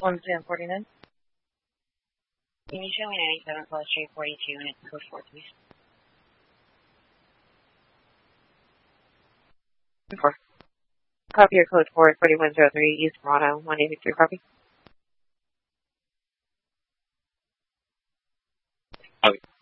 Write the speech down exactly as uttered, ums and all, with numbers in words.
one ten forty-nine. Can you show me ninety-seven plus three forty-two and it's code four, please? Four. Copy your code four forty-one zero three, East Toronto, one eighty-three, copy. Okay.